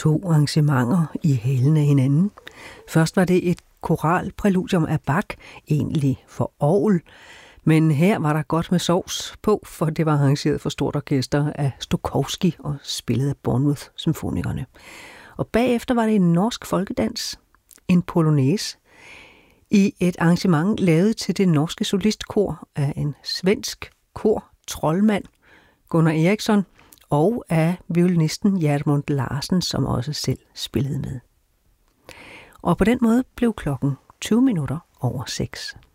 to arrangementer i hælene af hinanden. Først var det et koralpræludium af Bach, egentlig for orgel, men her var der godt med sovs på, for det var arrangeret for stort orkester af Stokowski og spillet af Bournemouth-symfonikerne. Og bagefter var det en norsk folkedans, en polonaise, i et arrangement lavet til det norske solistkor af en svensk kor-troldmand, Gunnar Eriksson, og af violinisten Gjermund Larsen, som også selv spillede med. Og på den måde blev klokken 20 minutter over 6.